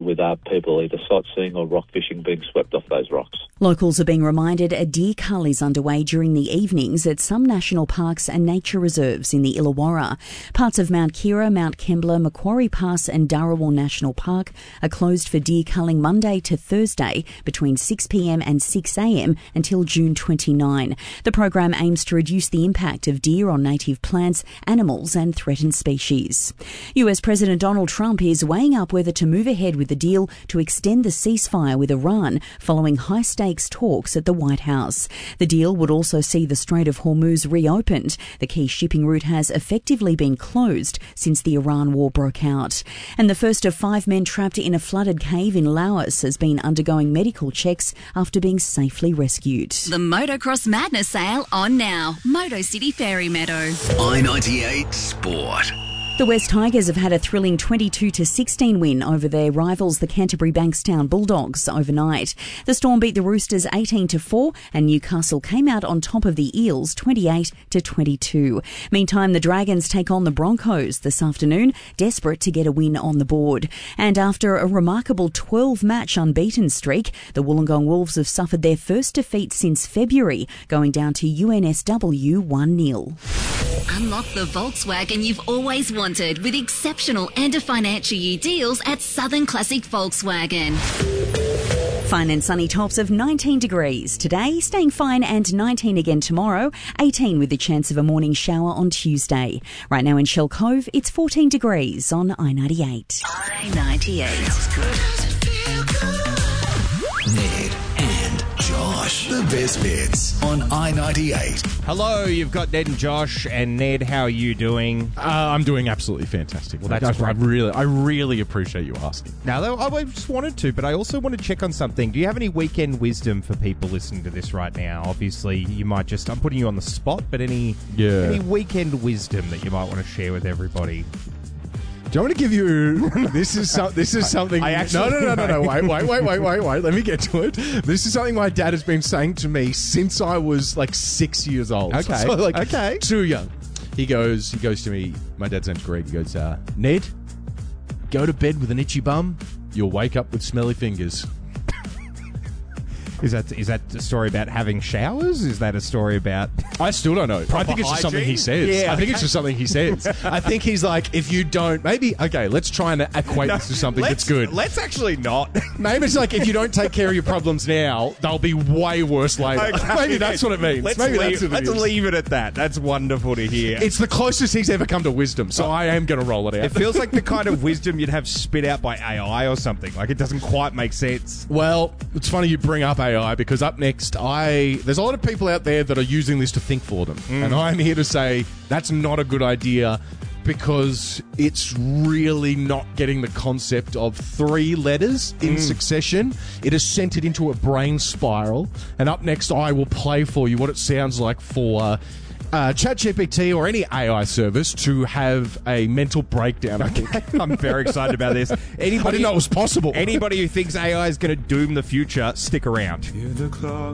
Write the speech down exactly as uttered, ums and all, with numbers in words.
with uh, people either sightseeing or rock fishing being swept off those rocks. Locals are being reminded a deer cull is underway during the evenings at some national parks and nature reserves in the Illawarra. Parts of Mount Kira, Mount Kembla, Macquarie Pass and Dharawal National Park are closed for deer culling Monday to Thursday between six p m and six a m until June twenty-ninth. The program aims to reduce the impact of deer on native plants, animals and threatened species. U S President Donald Trump is weighing up whether to move ahead with the deal to extend the ceasefire with Iran following high-stakes talks at the White House. The deal would also see the Strait of Hormuz reopened. The key shipping route has effectively been closed since the Iran war broke out. And the first of five men trapped in a flooded cave in Laos has been undergoing medical checks after being safely rescued. The Motocross Madness sale on now. Moto City Fairy Meadow. I ninety-eight Sport. The West Tigers have had a thrilling twenty-two to sixteen win over their rivals, the Canterbury Bankstown Bulldogs, overnight. The Storm beat the Roosters eighteen to four and Newcastle came out on top of the Eels twenty-eight to twenty-two. Meantime, the Dragons take on the Broncos this afternoon, desperate to get a win on the board. And after a remarkable twelve-match unbeaten streak, the Wollongong Wolves have suffered their first defeat since February, going down to U N S W one nil. Unlock the Volkswagen you've always wanted with exceptional end of financial year deals at Southern Classic Volkswagen. Fine and sunny tops of nineteen degrees today, staying fine and nineteen again tomorrow, eighteen with the chance of a morning shower on Tuesday. Right now in Shell Cove, it's fourteen degrees on I ninety-eight. I ninety-eight. Ned and Josh. The best bits on I ninety-eight. Hello, you've got Ned and Josh. And Ned, how are you doing? Uh, I'm doing absolutely fantastic. Well, that's I, I great. really, I really appreciate you asking. Now, though, I just wanted to, but I also want to check on something. Do you have any weekend wisdom for people listening to this right now? Obviously, you might just, I'm putting you on the spot, but any, Yeah. any weekend wisdom that you might want to share with everybody? Do you want me to give you? This is so, this is something. I actually- no, no, no, no, no. Wait, wait, wait, wait, wait, wait. Let me get to it. This is something my dad has been saying to me since I was like six years old. Okay, so, like, okay. too young. He goes, he goes to me. My dad's name's Greg. He goes, uh, Ned, go to bed with an itchy bum. You'll wake up with smelly fingers. Is that is that a story about having showers? Is that a story about... I still don't know. I think it's just something he says. Yeah, I think okay. it's just something he says. I think he's like, if you don't, maybe, okay, let's try and equate this to something that's good. Let's actually not. Maybe it's like, if you don't take care of your problems now, they'll be way worse later. Okay. Maybe that's what it means. Let's, maybe leave, that's what it let's is. leave it at that. That's wonderful to hear. It's the closest he's ever come to wisdom, so I am going to roll it out. It feels like the kind of wisdom you'd have spit out by A I or something. Like, it doesn't quite make sense. Well, it's funny you bring up A I, because up next, I there's a lot of people out there that are using this to think for them. Mm. And I'm here to say that's not a good idea, because it's really not getting the concept of three letters in Mm. succession. It has sent it into a brain spiral. And up next, I will play for you what it sounds like for uh, uh, ChatGPT or any A I service to have a mental breakdown. Okay. I'm very excited about this. Anybody, I didn't know it was possible. Anybody who thinks A I is going to doom the future, stick around. Hear the clock